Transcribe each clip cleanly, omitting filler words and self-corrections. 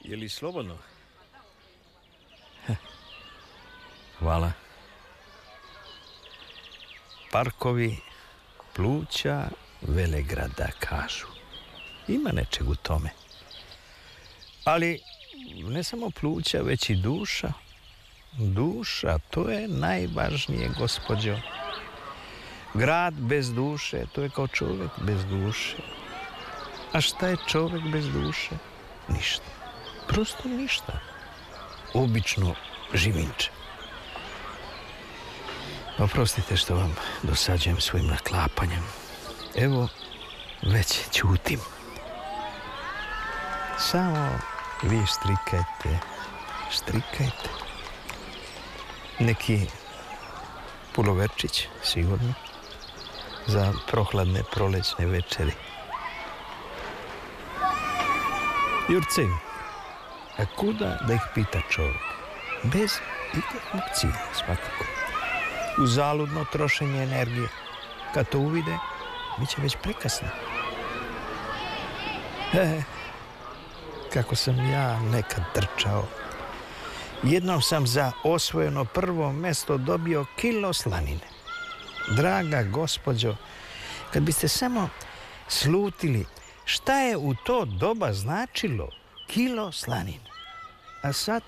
Je li slobodno? Hvala. Parkovi pluća Velegrada, kažu. Ima nečeg u tome. Ali ne samo pluća, već i duša. Duša, to je najvažnije, gospođo. Grad bez duše, to je kao čovjek bez duše. A šta je čovjek bez duše? Ništa. Prosto ništa. Obično živinče. Oprostite što vam dosađujem svojim naklapanjem. Evo, već ćutim. Samo vi štrikajte. Neki puloverčić, sigurno, za prohladne prolećne večeri. Jurcevi, a kuda da ih pita čovjek? Bez ikakvog cilja, svakako. Uzaludno trošenje energije. Kad to uvide, bit će već prekasno. Kako sam ja nekad trčao. Jednom sam za osvojeno prvo mjesto dobio kilo slanine. Draga gospođo, kad biste samo slutili šta je u to doba značilo kilo slanine. A sad?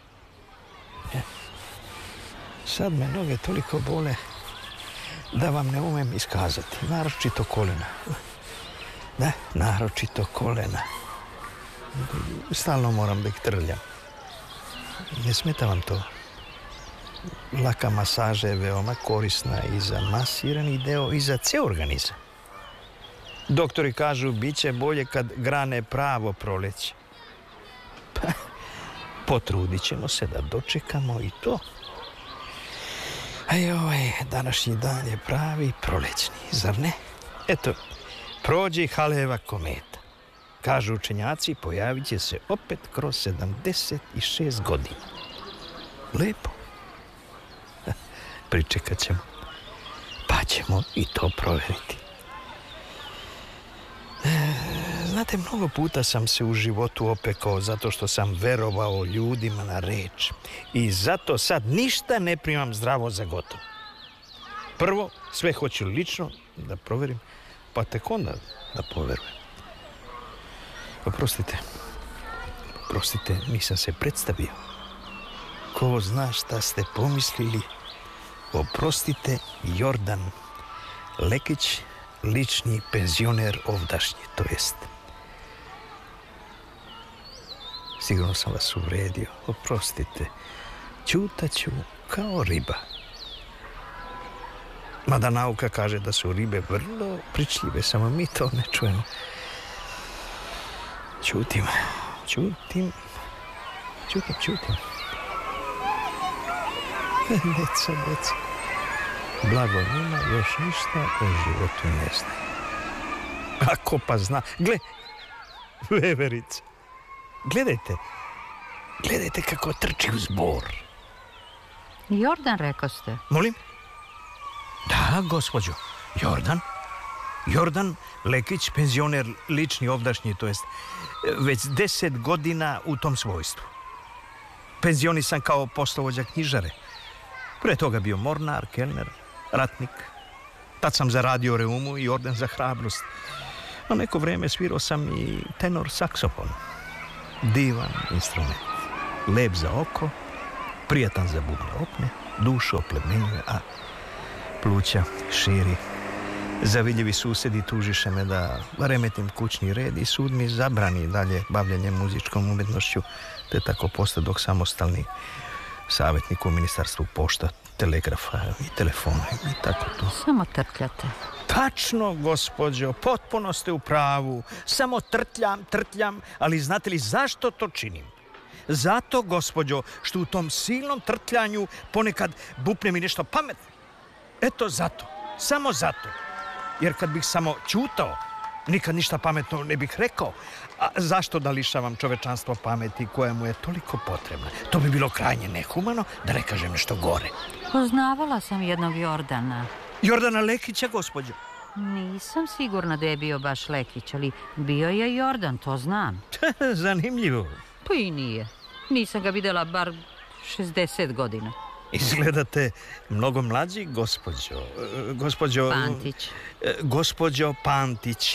Sad me noge toliko bole da vam ne umem iskazati. Naročito kolena. Da, naročito kolena. Stalno moram da ih trljam. Ne smeta vam to? Laka masaža je veoma korisna i za masirani deo i za ceo organizam. Doktori kažu bit će bolje kad grane pravo proleće. Pa, potrudit ćemo se da dočekamo i to. A ovaj današnji dan je pravi prolećni, zar ne? Eto, prođe Haleva kometa. Kažu učenjaci, pojavit će se opet kroz 76 godina. Lepo. Pričekat ćemo. Pa ćemo i to provjeriti. Znate, mnogo puta sam se u životu opekao zato što sam verovao ljudima na reč. I zato sad ništa ne primam zdravo za gotovo. Prvo, sve hoću lično da provjerim, pa tek onda da poverujem. Oprostite, nisam se predstavio. Ko zna šta ste pomislili? Oprostite, Jordan Lekić, lični penzioner ovdašnji, to jest. Sigurno sam vas uvredio. Oprostite, ćutaću kao riba. Mada nauka kaže da su ribe vrlo pričljive, samo mi to ne čujemo. Ćutim. Deca. Blago njima još ništa o životu ne zna. Ako pa zna. Veverica. Gledajte kako trči u zbor. Jordan, rekao ste? Molim? Da, gospođo. Jordan Lekić, penzioner lični ovdašnji, to jest već 10 godina u tom svojstvu. Penzionisan kao poslovođa knjižare. Pre toga bio mornar, kelner, ratnik. Tad sam zaradio reumu i orden za hrabrost. No neko vrijeme svirao sam i tenor saksofon. Divan instrument. Lep za oko, prijatan za bubne opne, dušu oplemenjuje, a pluća širi. Zavidljivi susedi tužiše me da remetim kućni red i sud mi zabrani dalje bavljanje muzičkom umjetnošću, te tako postadok samostalni savjetnik u ministarstvu pošta, telegrafa i telefona i tako to. Samo trtljate. Tačno, gospođo, potpuno ste u pravu. Samo trtljam, ali znate li zašto to činim? Zato, gospođo, što u tom silnom trtljanju ponekad bupne mi nešto pametno. Eto zato, samo zato. Jer kad bih samo ćutao, nikad ništa pametno ne bih rekao. A zašto da lišavam čovečanstvo pameti koja mu je toliko potrebna? To bi bilo krajnje nehumano, da ne kažem nešto gore. Poznavala sam jednog Jordana. Jordana Lekića, gospođo? Nisam sigurna da je bio baš Lekić, ali bio je Jordan, to znam. Zanimljivo. Pa i nije. Nisam ga vidjela bar 60 godina. Izgledate mnogo mlađi, gospođo... Pantić. Gospođo Pantić.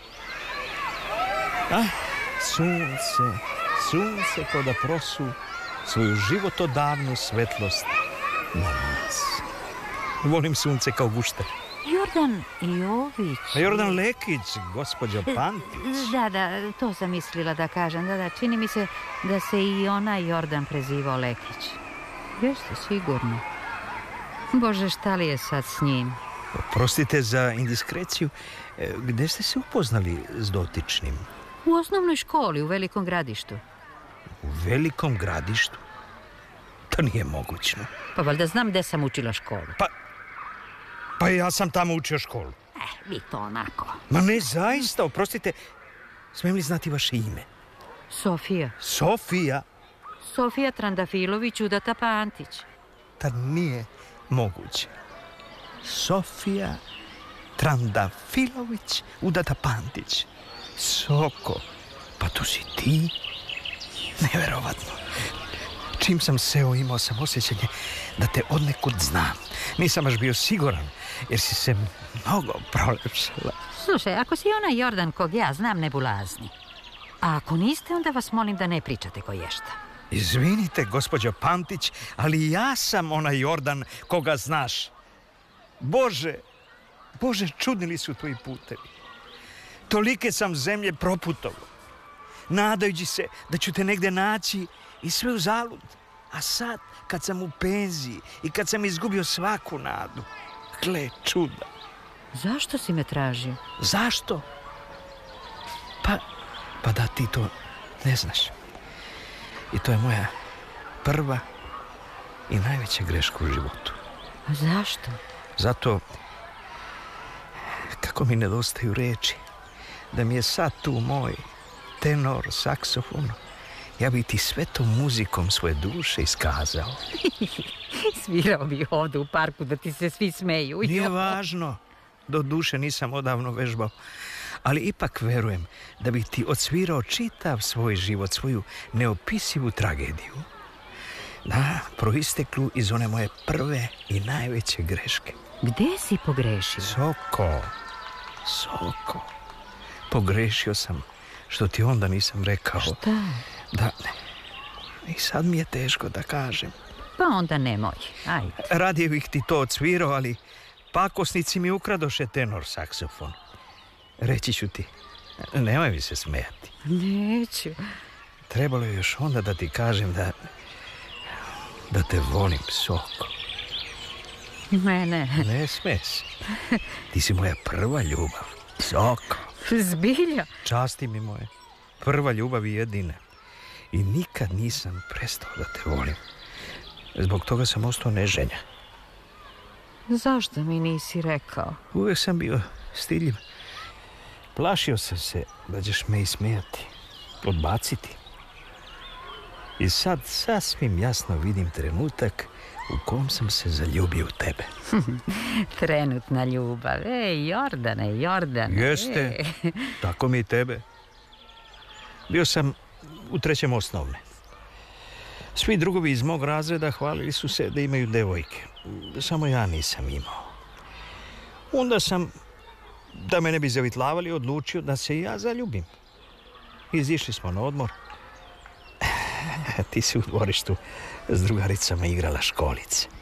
Sunce ko da prosu svoju životodavnu svetlost na nas. Volim sunce kao gušter. Jordan Jović. Jordan Lekić, gospođo Pantić. Da, to sam mislila da kažem. Da, čini mi se da se i onaj Jordan prezivao Lekić. Jeste, sigurno. Bože, šta li je sad s njim? Prostite za indiskreciju. Gde ste se upoznali s dotičnim? U osnovnoj školi, u Velikom Gradištu. U Velikom Gradištu? To nije mogućno. Pa valjda znam gde sam učila školu. Pa ja sam tamo učio školu. Vi to onako. Ma ne, zaista, oprostite. Smijem li znati vaše ime? Sofija. Sofija? Sofija Trandafilović, udata Pantić. Ta nije moguće. Sofija Trandafilović, udata Pantić. Soko, pa to si ti? Neverovatno. Čim sam seo, imao sam osjećanje da te odnekud znam. Nisam baš bio siguran, jer si se mnogo prolepšala. Slušaj, ako si onaj Jordan kog ja znam, ne bulazni. A ako niste, onda vas molim da ne pričate koješta. Izvinite, gospođo Pantić, ali ja sam onaj Jordan koga znaš. Bože, čudni su tvoji putevi. Tolike sam zemlje proputovao, nadajući se da ću te negde naći i sve uzalud. A sad, kad sam u penziji i kad sam izgubio svaku nadu, gle čuda. Zašto si me tražio? Zašto? Pa da ti to ne znaš. I to je moja prva i najveća greška u životu. A zašto? Zato, kako mi nedostaju reči, da mi je sad tu moj tenor, saksofon, ja bi ti svetom muzikom svoje duše iskazao. Svirao bi ovdje u parku da ti se svi smeju. Nije važno. Do duše nisam odavno vežbao. Ali ipak verujem da bih ti odsvirao čitav svoj život, svoju neopisivu tragediju. Da, proisteklu iz one moje prve i najveće greške. Gde si pogrešio? Soko. Pogrešio sam što ti onda nisam rekao. Šta? Da, i sad mi je teško da kažem. Pa onda nemoj, ajde. Radije bih ti to odsvirao, ali pakosnici mi ukradoše tenor saksofon. Reći ću ti, nemoj mi se smejati. Neću. Trebalo je još onda da ti kažem da te volim, Soko. Mene? Ne smej se. Ti si moja prva ljubav, Soko. Zbilja? Časti mi moje. Prva ljubav i jedina. I nikad nisam prestao da te volim. Zbog toga sam ostao neženja. Zašto mi nisi rekao? Uvijek sam bio stidljiv. Plašio sam se da ćeš me ismijati, odbaciti. I sad sasvim jasno vidim trenutak u kom sam se zaljubio u tebe. Trenutna ljubav. Jordane. Jeste, tako mi i tebe. Bio sam u 3. osnovne. Svi drugovi iz mog razreda hvalili su se da imaju devojke. Samo ja nisam imao. Onda sam, da me ne bi zavitlavali, odlučio da se i ja zaljubim. Izišli smo na odmor. Ti si u dvorištu s drugaricama igrala školice.